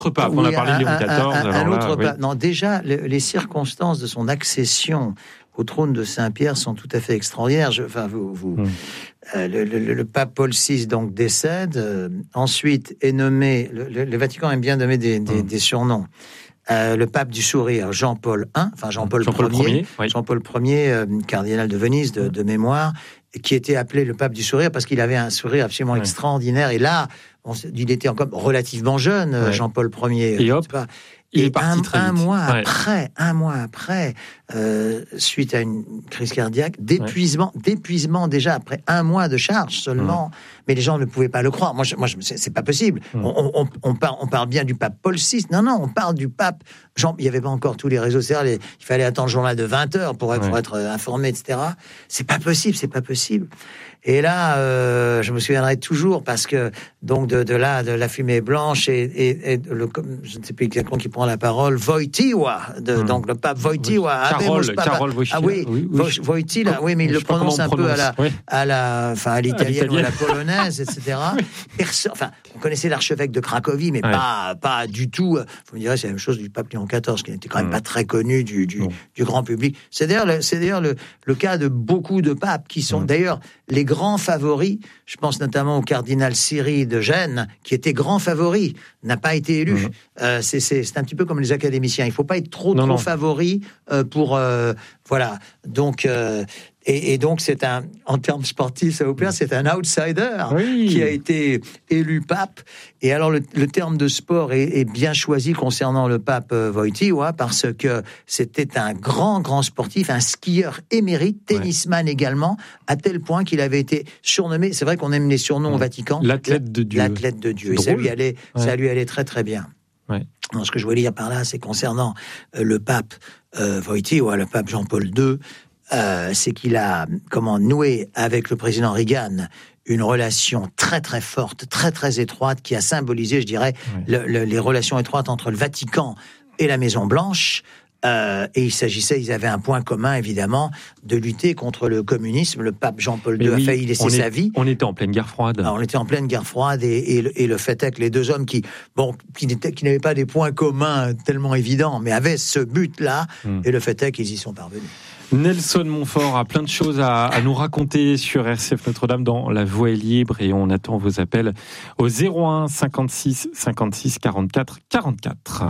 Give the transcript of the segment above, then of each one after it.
pape. On a parlé de Léon XIV. Un autre pape. Non, déjà, les circonstances de son accession au trône de Saint-Pierre sont tout à fait extraordinaires. Le pape Paul VI donc décède. Ensuite est nommé. Le Vatican aime bien nommer des surnoms. Le pape du sourire, Jean-Paul Ier, cardinal de Venise de mémoire, qui était appelé le pape du sourire parce qu'il avait un sourire absolument extraordinaire. Et là, il était encore relativement jeune, Jean-Paul Ier. Et hop, il est parti très vite. Un mois après, suite à une crise cardiaque, d'épuisement déjà après un mois de charge seulement. Mais les gens ne pouvaient pas le croire. Moi, c'est pas possible. On parle bien du pape Paul VI. Non, on parle du pape Jean. Il n'y avait pas encore tous les réseaux sociaux. Il fallait attendre le journal de 20h pour être informé, etc. C'est pas possible. Et là, je me souviendrai toujours parce que donc de la fumée blanche et je ne sais plus exactement qui prend la parole, Wojtyła, donc le pape Wojtyła, Karol Wojtyła. Wojtyła, oui, mais il le prononce un peu à l'italienne ou à la polonaise, etc. On connaissait l'archevêque de Cracovie, mais pas du tout. Vous me direz, c'est la même chose du pape Léon XIV, qui n'était quand même pas très connu du grand public. C'est d'ailleurs le cas de beaucoup de papes qui sont d'ailleurs les grands favoris. Je pense notamment au cardinal Siri de Gênes, qui était grand favori, n'a pas été élu. C'est un petit peu comme les académiciens. Il ne faut pas être trop favori pour... voilà. Donc... Et donc, en termes sportifs, ça vous plaît, c'est un outsider qui a été élu pape. Et alors, le terme de sport est bien choisi concernant le pape Wojtyła, parce que c'était un grand sportif, un skieur émérite, tennisman également, à tel point qu'il avait été surnommé, c'est vrai qu'on aime les surnoms au Vatican, l'athlète de Dieu. L'athlète de Dieu. Et ça lui allait très très bien. Alors, ce que je voulais dire par là, c'est concernant le pape Wojtyła, le pape Jean-Paul II, c'est qu'il a noué avec le président Reagan une relation très très forte, très très étroite, qui a symbolisé, je dirais, les relations étroites entre le Vatican et la Maison Blanche. Et ils avaient un point commun, évidemment, de lutter contre le communisme. Le pape Jean-Paul II a failli laisser sa vie. On était en pleine guerre froide. Alors, on était en pleine guerre froide, et le fait est que les deux hommes qui n'avaient pas des points communs tellement évidents, mais avaient ce but-là, et le fait est qu'ils y sont parvenus. Nelson Montfort a plein de choses à nous raconter sur RCF Notre-Dame dans La Voix est libre, et on attend vos appels au 01 56 56 44 44.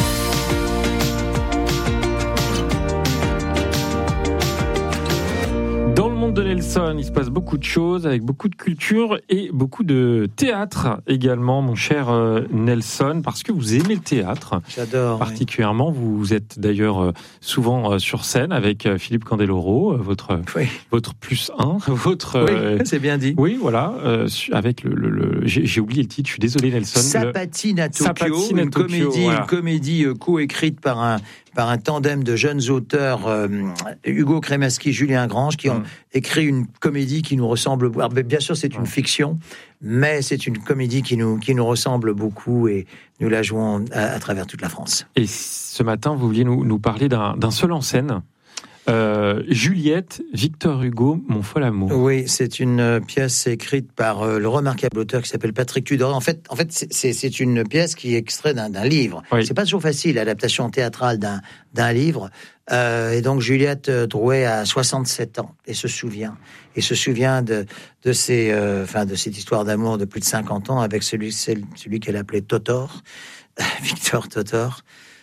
Dans le monde de Nelson, il se passe beaucoup de choses, avec beaucoup de culture et beaucoup de théâtre également, mon cher Nelson, parce que vous aimez le théâtre. J'adore. Particulièrement, vous êtes d'ailleurs souvent sur scène avec Philippe Candeloro, votre plus un, Oui, c'est bien dit. Oui, voilà, avec j'ai oublié le titre, je suis désolé Nelson. Sapatine à Tokyo, une comédie co-écrite par un tandem de jeunes auteurs, Hugo Kremaski, Julien Grange, qui ont écrit une comédie qui nous ressemble. Alors, bien sûr, c'est une fiction, mais c'est une comédie qui nous ressemble beaucoup, et nous la jouons à travers toute la France. Et ce matin, vous vouliez nous parler d'un seul en scène. Juliette, Victor Hugo, Mon fol amour. Oui, c'est une pièce écrite par le remarquable auteur qui s'appelle Patrick Tudoret. En fait, c'est une pièce qui est extraite d'un livre. Oui. C'est pas toujours facile, l'adaptation théâtrale d'un livre. Et donc Juliette Drouet a 67 ans et se souvient de cette histoire d'amour de plus de 50 ans avec celui qu'elle appelait Totor, Victor Totor.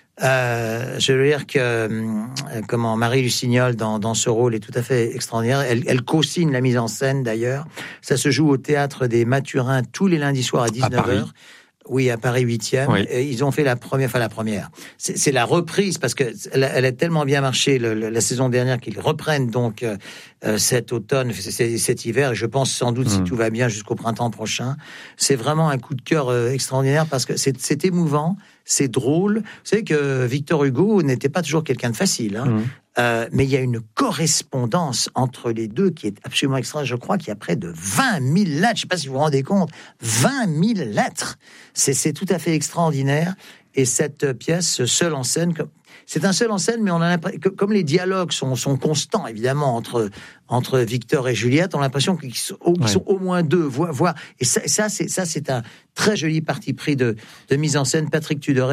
Je veux dire que Marie Lucignol dans ce rôle est tout à fait extraordinaire. Elle co-signe la mise en scène d'ailleurs. Ça se joue au théâtre des Mathurins tous les lundis soirs à 19h. Oui, à Paris 8e. Oui. Ils ont fait la première. C'est la reprise, parce que elle a tellement bien marché la saison dernière qu'ils reprennent donc cet automne, cet hiver, et je pense sans doute, si tout va bien, jusqu'au printemps prochain. C'est vraiment un coup de cœur extraordinaire, parce que c'est émouvant, c'est drôle. Vous savez que Victor Hugo n'était pas toujours quelqu'un de facile, mais il y a une correspondance entre les deux qui est absolument extraordinaire. Je crois qu'il y a près de 20 000 lettres. Je ne sais pas si vous vous rendez compte. 20 000 lettres. C'est tout à fait extraordinaire. Et cette pièce, seule en scène, c'est un seul en scène, mais on a l'impression que comme les dialogues sont constants évidemment entre Victor et Juliette, on a l'impression qu'ils sont au moins deux, voire et ça c'est un très joli parti pris de mise en scène. Patrick Tuderet